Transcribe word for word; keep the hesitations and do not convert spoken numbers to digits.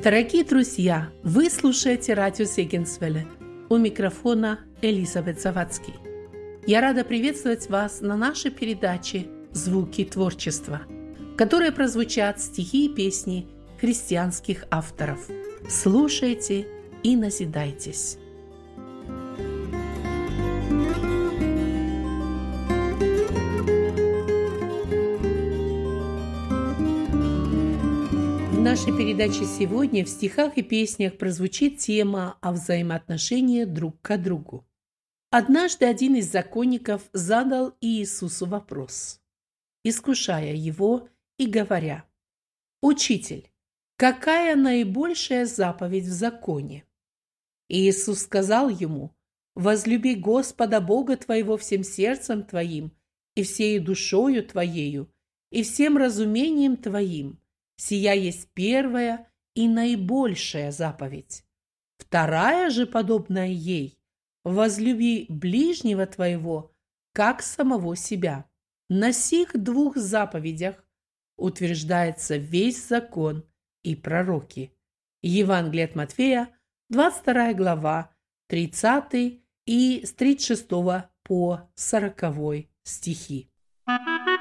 Дорогие друзья, вы слушаете радио Зегенсвелле. У микрофона Элизабет Завадский. Я рада приветствовать вас на нашей передаче «Звуки творчества», в которой прозвучат стихи и песни христианских авторов. Слушайте и назидайтесь. В нашей передаче сегодня в стихах и песнях прозвучит тема о взаимоотношении друг к другу. Однажды один из законников задал Иисусу вопрос, искушая его и говоря: «Учитель, какая наибольшая заповедь в законе?» Иисус сказал ему: «Возлюби Господа Бога твоего всем сердцем твоим, и всею душою твоею, и всем разумением твоим. Сия есть первая и наибольшая заповедь. Вторая же, подобная ей: возлюби ближнего твоего, как самого себя. На сих двух заповедях утверждается весь закон и пророки». Евангелие от Матфея, двадцать вторая глава, тридцатый и с тридцать шестого по сороковой стихи.